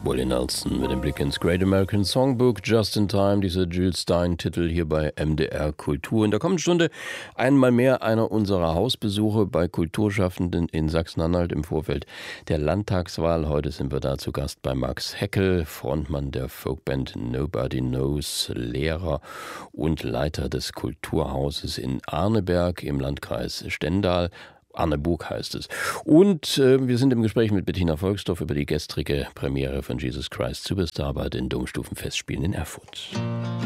Willie Nelson mit dem Blick ins Great American Songbook, Just in Time, dieser Jules Stein-Titel hier bei MDR Kultur. In der kommenden Stunde einmal mehr einer unserer Hausbesuche bei Kulturschaffenden in Sachsen-Anhalt im Vorfeld der Landtagswahl. Heute sind wir da zu Gast bei Max Heckel, Frontmann der Folkband Nobody Knows, Lehrer und Leiter des Kulturhauses in Arneberg im Landkreis Stendal. Arneburg heißt es. Und wir sind im Gespräch mit Bettina Volksdorf über die gestrige Premiere von Jesus Christ Superstar bei den Domstufenfestspielen in Erfurt.